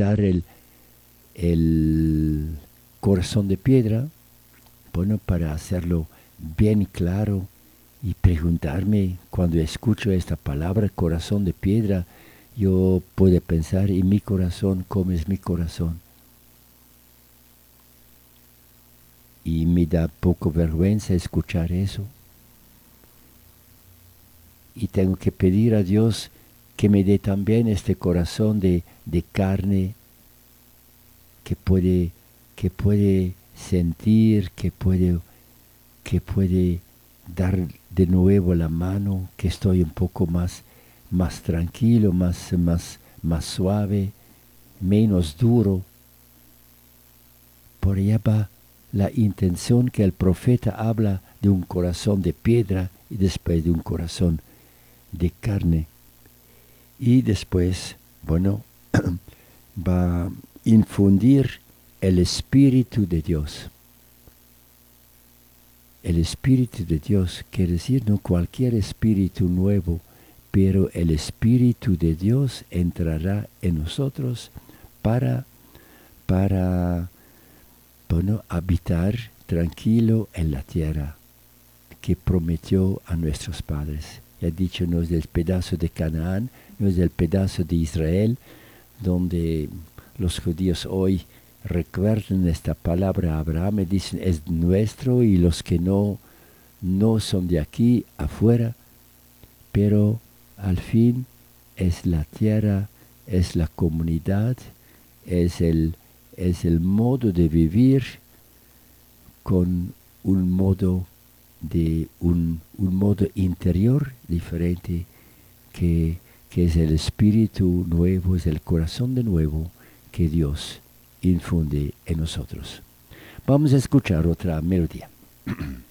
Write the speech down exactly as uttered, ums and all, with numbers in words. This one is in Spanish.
quitar el, el corazón de piedra, bueno, para hacerlo bien claro y preguntarme cuando escucho esta palabra, corazón de piedra, yo puedo pensar en mi corazón, cómo es mi corazón. Y me da poco vergüenza escuchar eso. Y tengo que pedir a Dios que me dé también este corazón de, de carne que puede, que puede sentir, que puede, que puede dar de nuevo la mano, que estoy un poco más, más tranquilo, más, más, más suave, menos duro. Por allá va la intención que el profeta habla de un corazón de piedra y después de un corazón de carne. Y después, bueno, va a infundir el Espíritu de Dios. El Espíritu de Dios quiere decir no cualquier espíritu nuevo, pero el Espíritu de Dios entrará en nosotros para, para bueno, habitar tranquilo en la tierra que prometió a nuestros padres. Ya ha dicho, no es del pedazo de Canaán, no es del pedazo de Israel, donde los judíos hoy recuerdan esta palabra a Abraham y dicen, es nuestro, y los que no, no son de aquí, afuera, pero al fin es la tierra, es la comunidad, es el, es el modo de vivir con un modo de un, un modo interior diferente que, que es el espíritu nuevo, es el corazón de nuevo que Dios infunde en nosotros. Vamos a escuchar otra melodía.